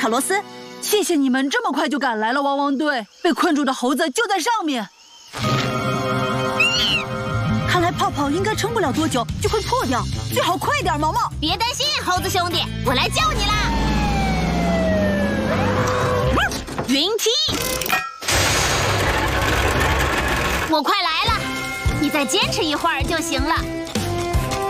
卡罗斯。 谢谢你们这么快就赶来了，汪汪队。被困住的猴子就在上面。看来泡泡应该撑不了多久就会破掉，最好快点，毛毛。 别担心，猴子兄弟，我来救你啦！云梯，我快来了，你再坚持一会儿就行了。